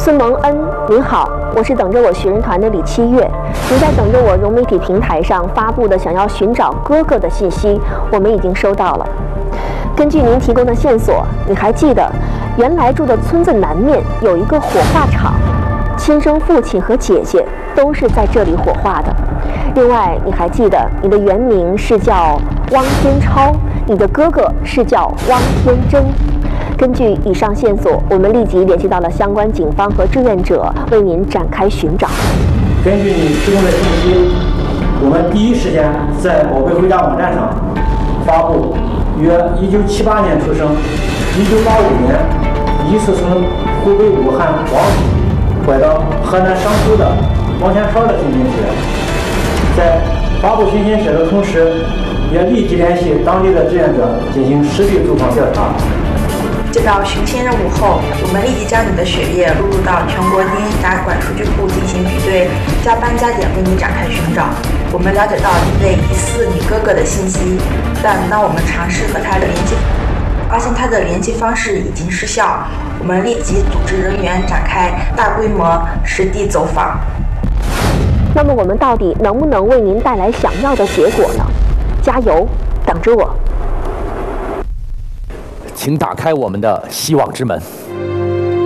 孙蒙恩，您好，我是等着我寻人团的李七月。您在等着我融媒体平台上发布的想要寻找哥哥的信息，我们已经收到了。根据您提供的线索，你还记得原来住的村子南面有一个火化场，亲生父亲和姐姐都是在这里火化的。另外，你还记得你的原名是叫汪天超，你的哥哥是叫汪天真。根据以上线索，我们立即联系到了相关警方和志愿者，为您展开寻找。 根据你提供的信息，我们第一时间在宝贝回家网站上发布约1978年出生，1985年疑似从湖北武汉黄石拐到河南商丘的王天超的寻亲帖。在发布寻亲帖的同时，也立即联系当地的志愿者进行实地走访调查。 接到寻亲任务后，我们立即将你的血液录入到全国 DNA 管数据库进行比对，加班加点为你展开寻找。我们了解到一位疑似你哥哥的信息，但当我们尝试和他联系，发现他的联系方式已经失效。我们立即组织人员展开大规模实地走访。 那么我们到底能不能为您带来想要的结果呢？加油，等着我。 请打开我们的希望之门。